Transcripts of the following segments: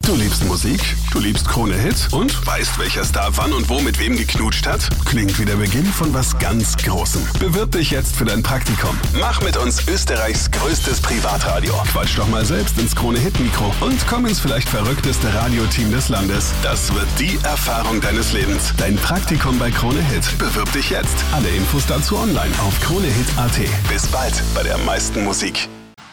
Du liebst Musik, du liebst Krone Hit und weißt, welcher Star wann und wo mit wem geknutscht hat? Klingt wie der Beginn von was ganz Großem. Bewirb dich jetzt für dein Praktikum. Mach mit uns Österreichs größtes Privatradio. Quatsch doch mal selbst ins Krone Hit Mikro und komm ins vielleicht verrückteste Radioteam des Landes. Das wird die Erfahrung deines Lebens. Dein Praktikum bei Krone Hit. Bewirb dich jetzt. Alle Infos dazu online auf kronehit.at. Bis bald bei der meisten Musik.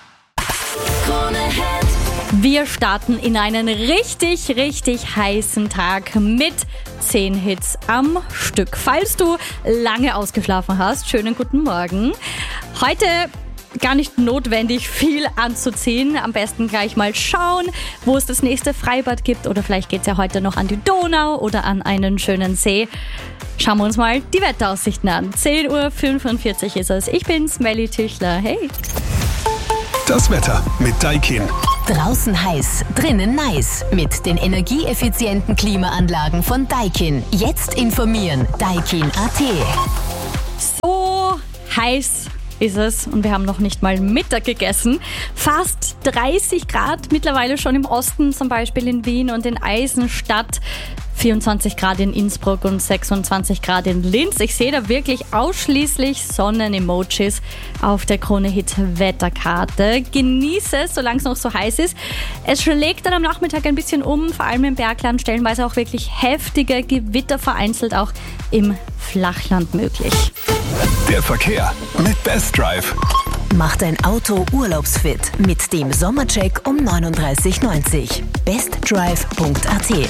Krone Hit. Wir starten in einen richtig heißen Tag mit 10 Hits am Stück. Falls du lange ausgeschlafen hast, schönen guten Morgen. Heute gar nicht notwendig, viel anzuziehen. Am besten gleich mal schauen, wo es das nächste Freibad gibt. Oder vielleicht geht es ja heute noch an die Donau oder an einen schönen See. Schauen wir uns mal die Wetteraussichten an. 10:45 Uhr ist es. Ich bin's, Melly Tüchler. Hey! Das Wetter mit Daikin. Draußen heiß, drinnen nice. Mit den energieeffizienten Klimaanlagen von Daikin. Jetzt informieren. Daikin.at. So heiß ist es und wir haben noch nicht mal Mittag gegessen. Fast 30 Grad mittlerweile schon im Osten, zum Beispiel in Wien und in Eisenstadt. 24 Grad in Innsbruck und 26 Grad in Linz. Ich sehe da wirklich ausschließlich Sonnen-Emojis auf der Krone Hit Wetterkarte. Genieße es, solange es noch so heiß ist. Es schlägt dann am Nachmittag ein bisschen um, vor allem im Bergland, stellenweise auch wirklich heftige Gewitter, vereinzelt auch im Flachland möglich. Der Verkehr mit Best Drive. Mach dein Auto urlaubsfit mit dem Sommercheck um 39,90. bestdrive.at.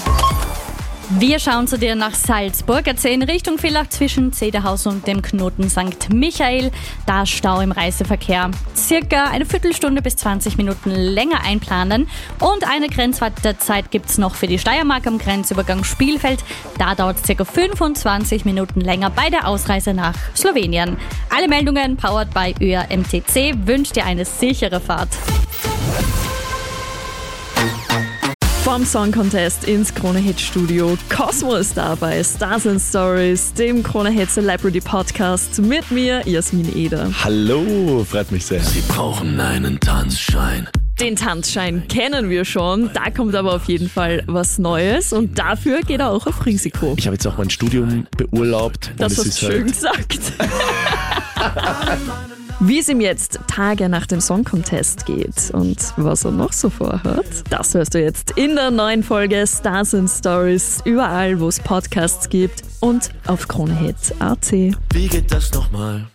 Wir schauen zu dir nach Salzburg. In Richtung Villach zwischen Zederhaus und dem Knoten St. Michael. Da Stau im Reiseverkehr. Circa eine Viertelstunde bis 20 Minuten länger einplanen. Und eine Grenzwartezeit gibt es noch für die Steiermark am Grenzübergang Spielfeld. Da dauert es circa 25 Minuten länger bei der Ausreise nach Slowenien. Alle Meldungen powered by ÖRMTC. Wünscht dir eine sichere Fahrt. Vom Song Contest ins Krone Hit Studio. Cosmo ist da bei Stars and Stories, dem Krone Hit Celebrity Podcast mit mir, Jasmin Eder. Hallo, freut mich sehr. Sie brauchen einen Tanzschein. Den Tanzschein kennen wir schon, da kommt aber auf jeden Fall was Neues und dafür geht er auch auf Risiko. Ich habe jetzt auch mein Studium beurlaubt. Das hast du schön gesagt. Wie es ihm jetzt Tage nach dem Song Contest geht und was er noch so vorhat, das hörst du jetzt in der neuen Folge Stars and Stories, überall wo es Podcasts gibt und auf kronehit.at. Wie geht das nochmal?